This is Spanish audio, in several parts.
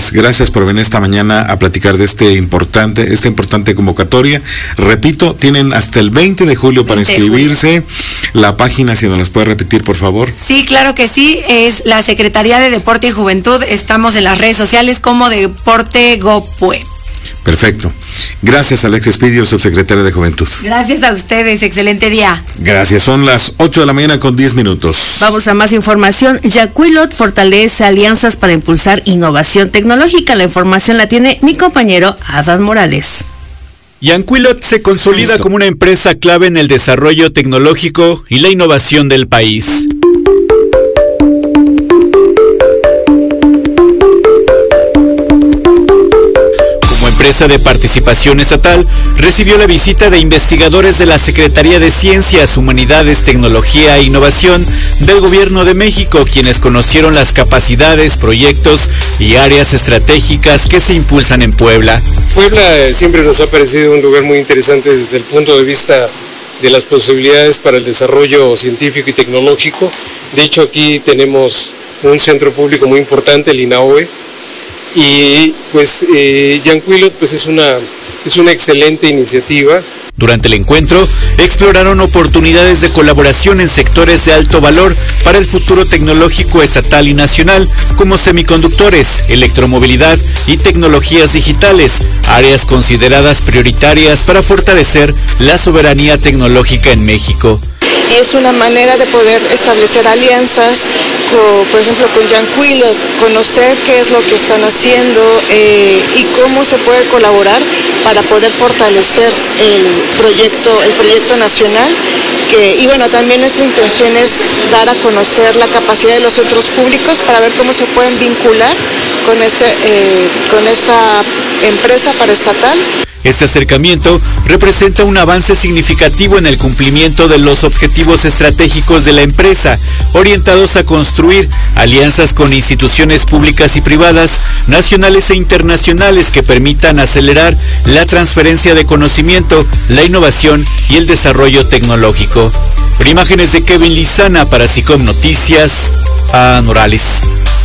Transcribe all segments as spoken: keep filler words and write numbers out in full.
Alex, gracias por venir esta mañana a platicar de este importante, esta importante convocatoria. Repito, tienen hasta el veinte de julio para inscribirse. La página, si nos las puede repetir, por favor. Sí, claro que sí, es la Secretaría de Deporte y Juventud. Estamos en las redes sociales como Deporte Gopue. Perfecto. Gracias, Alex Espidio, subsecretaria de Juventud. Gracias a ustedes, excelente día. Gracias, son las ocho de la mañana con diez minutos. Vamos a más información. Yacuilot fortalece alianzas para impulsar innovación tecnológica. La información la tiene mi compañero Adán Morales. Yancuilot se consolida Listo. como una empresa clave en el desarrollo tecnológico y la innovación del país. Empresa de participación estatal, recibió la visita de investigadores de la Secretaría de Ciencias, Humanidades, Tecnología e Innovación del Gobierno de México, quienes conocieron las capacidades, proyectos y áreas estratégicas que se impulsan en Puebla. Puebla siempre nos ha parecido un lugar muy interesante desde el punto de vista de las posibilidades para el desarrollo científico y tecnológico. De hecho, aquí tenemos un centro público muy importante, el INAOE, y pues eh, Yancuilot pues es una, es una excelente iniciativa. Durante el encuentro, exploraron oportunidades de colaboración en sectores de alto valor para el futuro tecnológico estatal y nacional, como semiconductores, electromovilidad y tecnologías digitales, áreas consideradas prioritarias para fortalecer la soberanía tecnológica en México. Es una manera de poder establecer alianzas, con, por ejemplo, con Yancuilot, conocer qué es lo que están haciendo eh, y cómo se puede colaborar para poder fortalecer el proyecto, el proyecto nacional. Que, y bueno, también nuestra intención es dar a conocer la capacidad de los centros públicos para ver cómo se pueden vincular con, este, eh, con esta empresa paraestatal. Este acercamiento representa un avance significativo en el cumplimiento de los objetivos estratégicos de la empresa, orientados a construir alianzas con instituciones públicas y privadas, nacionales e internacionales que permitan acelerar la transferencia de conocimiento, la innovación y el desarrollo tecnológico. Por imágenes de Kevin Lizana para SICOM Noticias, a Morales.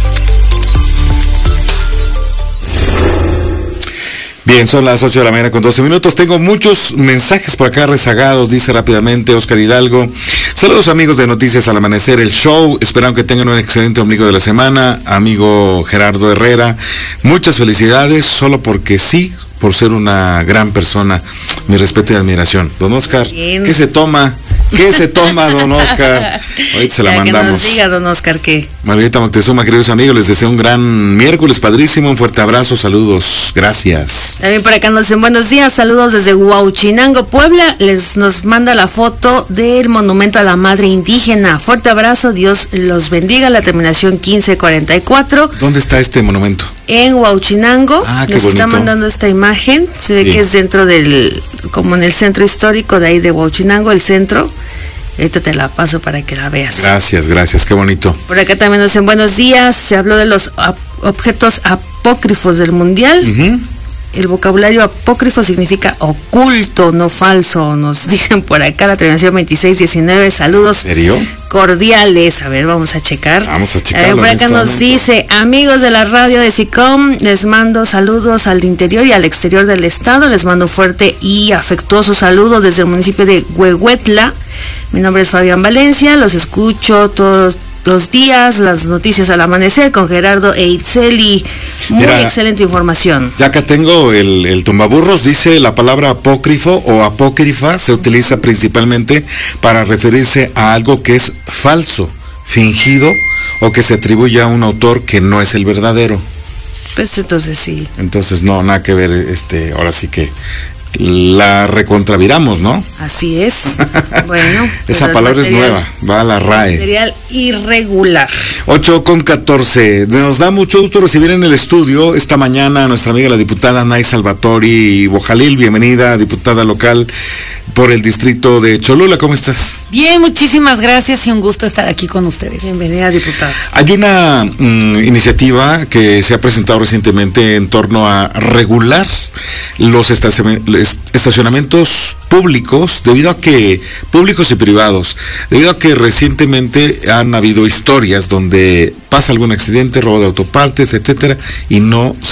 Bien, son las ocho de la mañana con doce minutos. Tengo muchos mensajes por acá rezagados, dice rápidamente Oscar Hidalgo. Saludos amigos de Noticias al Amanecer, el show. Esperamos que tengan un excelente ombligo de la semana. Amigo Gerardo Herrera, muchas felicidades, solo porque sí, por ser una gran persona. Mi respeto y admiración. Don Oscar, Bien. ¿qué se toma? ¿Qué se toma, don Oscar? Ahorita se la ya mandamos. Que nos diga, don Oscar, ¿qué? Margarita Moctezuma, queridos amigos, les deseo un gran miércoles padrísimo, un fuerte abrazo, saludos, gracias. También por acá nos dicen buenos días, saludos desde Huauchinango, Puebla. Les nos manda la foto del monumento a la madre indígena. Fuerte abrazo, Dios los bendiga. La terminación quince cuarenta y cuatro. ¿Dónde está este monumento? En Huauchinango. Ah, qué nos bonito. está mandando esta imagen. Se ve sí. que es dentro del, como en el centro histórico de ahí de Huauchinango, el centro. Ahorita te la paso para que la veas. Gracias, gracias, qué bonito. Por acá también nos dicen buenos días. Se habló de los ap- objetos apócrifos del mundial. Uh-huh. El vocabulario apócrifo significa oculto, no falso. Nos dicen por acá la terminación veintiséis diecinueve. Saludos. ¿En serio? Cordiales. A ver, vamos a checar. Vamos a checar. Eh, por acá nos momento. dice, amigos de la radio de SICOM, les mando saludos al interior y al exterior del estado. Les mando un fuerte y afectuoso saludo desde el municipio de Huehuetla. Mi nombre es Fabián Valencia. Los escucho todos los días, las noticias al amanecer con Gerardo e Itzeli. Muy Mira, excelente información. Ya que tengo el, el tumbaburros, dice la palabra apócrifo o apócrifa se utiliza principalmente para referirse a algo que es falso, fingido o que se atribuye a un autor que no es el verdadero. Pues entonces sí. Entonces no, nada que ver, este, ahora sí que la recontraviramos, ¿no? Así es. Bueno. Esa palabra material, es nueva, va a la R A E. Material irregular. ocho con catorce. Nos da mucho gusto recibir en el estudio esta mañana a nuestra amiga la diputada Nay Salvatori Bojalil. Bienvenida, diputada local por el distrito de Cholula. ¿Cómo estás? Bien, muchísimas gracias y un gusto estar aquí con ustedes. Bienvenida, diputada. Hay una mm, iniciativa que se ha presentado recientemente en torno a regular los estacionamientos públicos, debido a que, públicos y privados, debido a que recientemente han habido historias donde pasa algún accidente, robo de autopartes, etcétera, y no